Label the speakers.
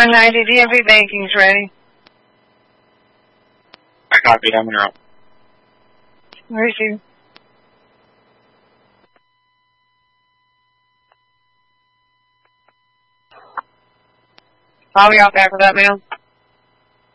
Speaker 1: 190 DMV banking's ready.
Speaker 2: I copy, I'm in route.
Speaker 1: Receive. I'll be out there for that, ma'am.